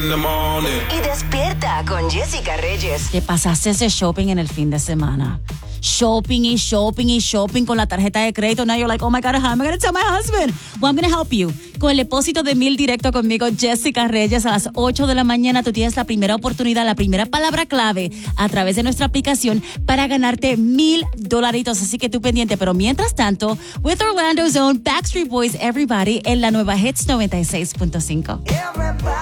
Y despierta con Jessica Reyes. Que pasaste ese shopping en el fin de semana. Shopping y shopping y shopping con la tarjeta de crédito. Now you're like, oh my God, how am I going to tell my husband? Well, I'm going to help you. Con el depósito de 1,000 directo conmigo, Jessica Reyes, a las 8 de la mañana, tú tienes la primera oportunidad, la primera palabra clave a través de nuestra aplicación para ganarte $1,000. Así que tú pendiente. Pero mientras tanto, with Orlando's own Backstreet Boys, Everybody, en la nueva Hits 96.5.